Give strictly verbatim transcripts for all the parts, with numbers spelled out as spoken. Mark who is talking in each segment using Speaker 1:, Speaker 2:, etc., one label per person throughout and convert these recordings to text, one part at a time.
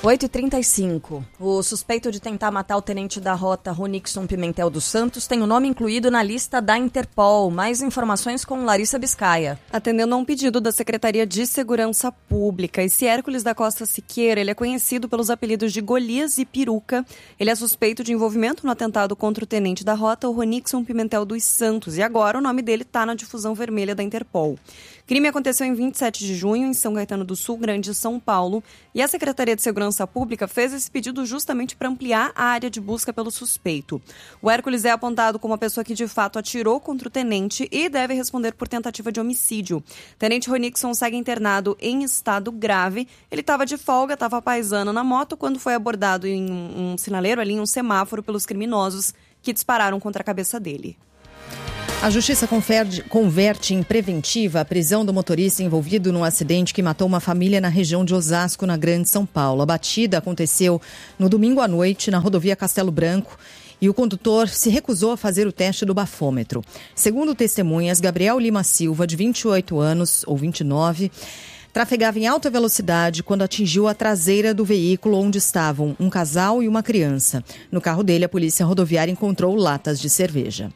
Speaker 1: oito e trinta e cinco. O suspeito de tentar matar o tenente da rota Ronixon Pimentel dos Santos tem o nome incluído na lista da Interpol. Mais informações com Larissa Biscaia.
Speaker 2: Atendendo a um pedido da Secretaria de Segurança Pública, esse Hércules da Costa Siqueira, ele é conhecido pelos apelidos de Golias e Peruca. Ele é suspeito de envolvimento no atentado contra o tenente da rota, o Ronixon Pimentel dos Santos. E agora o nome dele está na difusão vermelha da Interpol. O crime aconteceu em vinte e sete de junho, em São Caetano do Sul, Grande São Paulo. E a Secretaria de Segurança Pública fez esse pedido justamente para ampliar a área de busca pelo suspeito. O Hércules é apontado como a pessoa que de fato atirou contra o tenente e deve responder por tentativa de homicídio. Tenente Ronixon segue internado em estado grave. Ele estava de folga, estava paisano na moto quando foi abordado em um sinaleiro ali, em um semáforo, pelos criminosos que dispararam contra a cabeça dele.
Speaker 3: A Justiça converte em preventiva a prisão do motorista envolvido num acidente que matou uma família na região de Osasco, na Grande São Paulo. A batida aconteceu no domingo à noite, na rodovia Castelo Branco, e o condutor se recusou a fazer o teste do bafômetro. Segundo testemunhas, Gabriel Lima Silva, de vinte e oito anos, ou vinte e nove, trafegava em alta velocidade quando atingiu a traseira do veículo onde estavam um casal e uma criança. No carro dele, a polícia rodoviária encontrou latas de cerveja.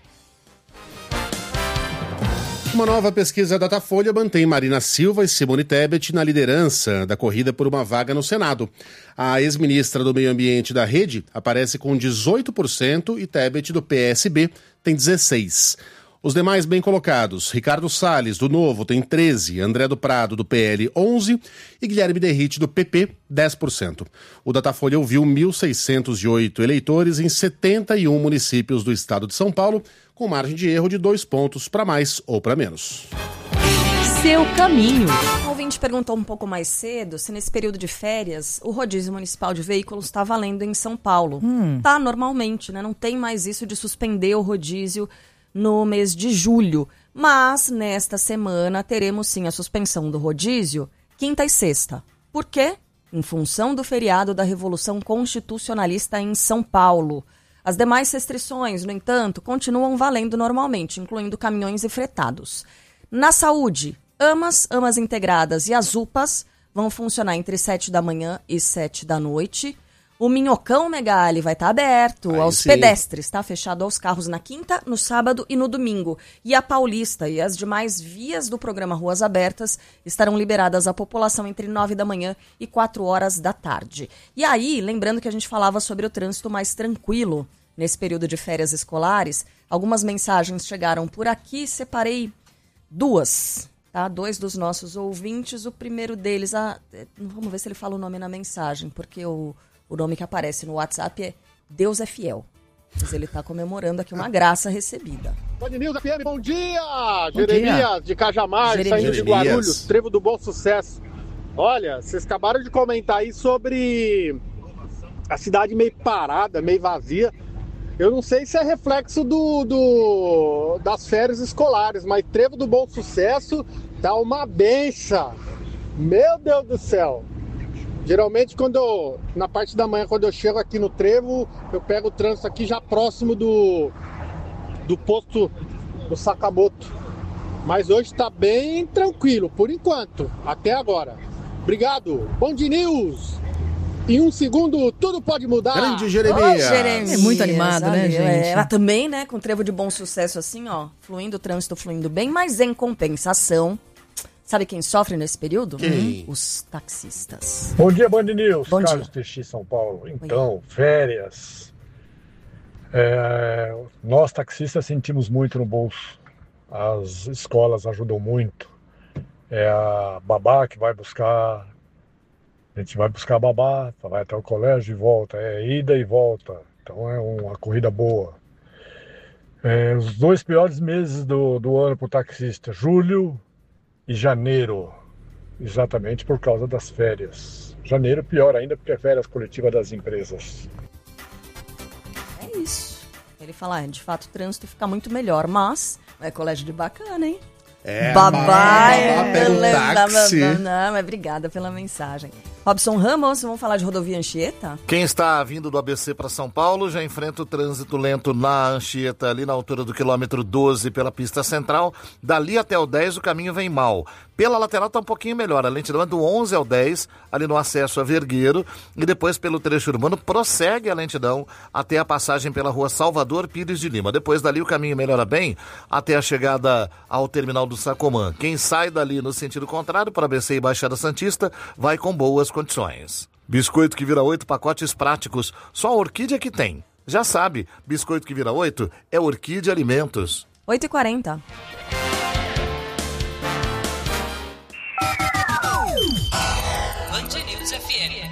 Speaker 4: Uma nova pesquisa da Datafolha mantém Marina Silva e Simone Tebet na liderança da corrida por uma vaga no Senado. A ex-ministra do Meio Ambiente da Rede aparece com dezoito por cento e Tebet, do P S B, tem dezesseis por cento. Os demais bem colocados: Ricardo Salles, do Novo, tem treze por cento, André do Prado, do P L, onze por cento e Guilherme Derrite, do P P, dez por cento. O Datafolha ouviu mil seiscentos e oito eleitores em setenta e um municípios do estado de São Paulo, com margem de erro de dois pontos para mais ou para menos.
Speaker 1: Seu caminho. O ouvinte perguntou um pouco mais cedo se nesse período de férias o rodízio municipal de veículos está valendo em São Paulo.
Speaker 3: Hum.
Speaker 1: Tá, normalmente, né? Não tem mais isso de suspender o rodízio no mês de julho. Mas, nesta semana, teremos sim a suspensão do rodízio quinta e sexta. Por quê? Em função do feriado da Revolução Constitucionalista em São Paulo. As demais restrições, no entanto, continuam valendo normalmente, incluindo caminhões e fretados. Na saúde, AMAs, AMAs integradas e as UPAs vão funcionar entre sete da manhã e sete da noite. O Minhocão Megali vai estar aberto
Speaker 4: Aí
Speaker 1: aos
Speaker 4: sim.
Speaker 1: pedestres, está fechado aos carros na quinta, no sábado e no domingo. E a Paulista e as demais vias do programa Ruas Abertas estarão liberadas à população entre nove da manhã e quatro horas da tarde. E aí, lembrando que a gente falava sobre o trânsito mais tranquilo nesse período de férias escolares, algumas mensagens chegaram por aqui, separei duas, tá? Dois dos nossos ouvintes. O primeiro deles, ah, vamos ver se ele fala o nome na mensagem, porque o... O nome que aparece no WhatsApp é Deus é Fiel. Mas ele está comemorando aqui uma graça recebida.
Speaker 5: Band News F M, bom dia!
Speaker 3: Bom
Speaker 5: Jeremias,
Speaker 3: dia.
Speaker 5: de Cajamar,
Speaker 1: Jeremias.
Speaker 5: saindo de Guarulhos, Trevo do Bom Sucesso. Olha, vocês acabaram de comentar aí sobre a cidade meio parada, meio vazia. Eu não sei se é reflexo do, do, das férias escolares, mas Trevo do Bom Sucesso tá uma benção. Meu Deus do céu! Geralmente, quando eu, na parte da manhã, quando eu chego aqui no Trevo, eu pego o trânsito aqui já próximo do, do posto do Sakamoto. Mas hoje está bem tranquilo, por enquanto, até agora. Obrigado, Band News! Em um segundo, tudo pode mudar.
Speaker 4: Grande Jeremias.
Speaker 1: Ô, Jeremias.
Speaker 3: É muito animado, né,
Speaker 1: Olha,
Speaker 3: gente?
Speaker 1: é, ela também, né, com Trevo de Bom Sucesso assim, ó, fluindo, o trânsito fluindo bem, mas em compensação... Sabe quem sofre nesse período?
Speaker 4: Quem?
Speaker 1: Os taxistas.
Speaker 6: Bom dia, Band News.
Speaker 1: Bom
Speaker 6: Carlos
Speaker 1: dia.
Speaker 6: Teixeira, São Paulo. Então, férias. É, nós, taxistas, sentimos muito no bolso. As escolas ajudam muito. É a babá que vai buscar. A gente vai buscar a babá, vai até o colégio e volta. É ida e volta. Então é uma corrida boa. É, os dois piores meses do, do ano para o taxista. Julho e janeiro, exatamente por causa das férias. Janeiro pior ainda porque é férias coletivas das empresas.
Speaker 1: É isso. Ele fala, ah, de fato o trânsito fica muito melhor, mas é colégio de bacana, hein?
Speaker 4: É,
Speaker 1: Babai.
Speaker 4: babá, pega um táxi.
Speaker 1: Não, mas obrigada pela mensagem. Robson Ramos, vamos falar de rodovia Anchieta?
Speaker 7: Quem está vindo do A B C para São Paulo já enfrenta o trânsito lento na Anchieta, ali na altura do quilômetro doze pela pista central. Dali até o dez o caminho vem mal. Pela lateral está um pouquinho melhor. A lentidão é do onze ao dez, ali no acesso a Vergueiro. E depois pelo trecho urbano prossegue a lentidão até a passagem pela rua Salvador Pires de Lima. Depois dali o caminho melhora bem até a chegada ao terminal do Sacomã. Quem sai dali no sentido contrário para A B C e Baixada Santista vai com boas condições. Biscoito que vira oito, pacotes práticos. Só a Orquídea que tem. Já sabe, biscoito que vira oito é Orquídea Alimentos.
Speaker 1: oito e quarenta.
Speaker 8: Band News F M.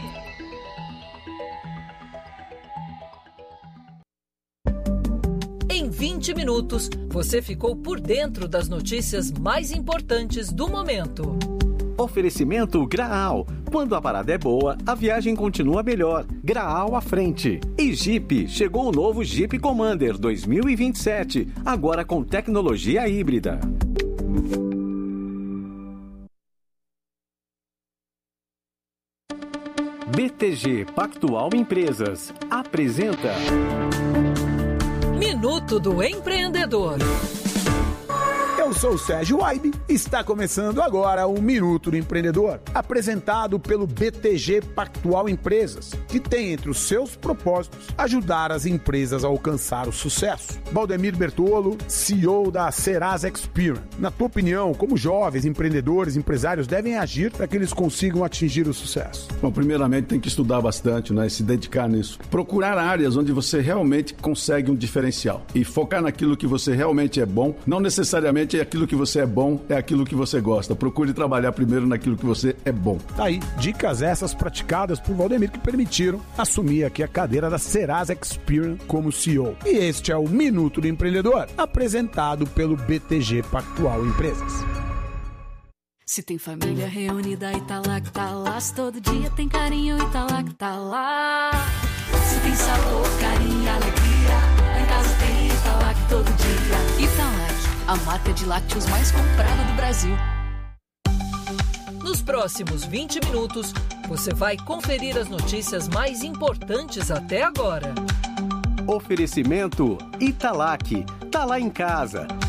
Speaker 8: Em vinte minutos, você ficou por dentro das notícias mais importantes do momento.
Speaker 9: Oferecimento Graal. Quando a parada é boa, a viagem continua melhor. Graal à frente. E Jeep. Chegou o novo Jeep Commander dois mil e vinte e sete. Agora com tecnologia híbrida. B T G Pactual Empresas apresenta
Speaker 8: Minuto do Empreendedor.
Speaker 10: Eu sou o Sérgio Waibe e está começando agora o Minuto do Empreendedor, apresentado pelo B T G Pactual Empresas, que tem entre os seus propósitos ajudar as empresas a alcançar o sucesso. Valdemir Bertolo, C E O da Serasa Experian. Na tua opinião, como jovens empreendedores, empresários devem agir para que eles consigam atingir o sucesso?
Speaker 11: Bom, primeiramente tem que estudar bastante, né, e se dedicar nisso. Procurar áreas onde você realmente consegue um diferencial e focar naquilo que você realmente é bom, não necessariamente é aquilo que você é bom, é aquilo que você gosta. Procure trabalhar primeiro naquilo que você é bom.
Speaker 10: Tá aí, dicas essas praticadas por Valdemir que permitiram assumir aqui a cadeira da Serasa Experian como C E O. E este é o Minuto do Empreendedor, apresentado pelo B T G Pactual Empresas.
Speaker 12: Se tem família reunida e tá lá que tá lá, se todo dia tem carinho e tá lá que tá lá. Se tem sabor, carinho e alegria, lá em casa tem e tá lá que todo dia. Italac, a marca de lácteos mais comprada do Brasil.
Speaker 8: Nos próximos vinte minutos, você vai conferir as notícias mais importantes até agora.
Speaker 9: Oferecimento Italac. Tá lá em casa.